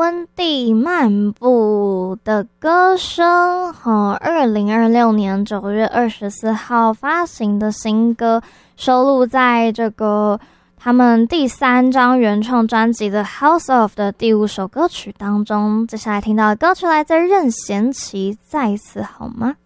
温蒂漫步的歌声，2026年9月24号发行的新歌，收录在这个他们第3张原创专辑的 House of 的第5首歌曲当中。接下来听到的歌曲来自任贤齐，再一次好吗？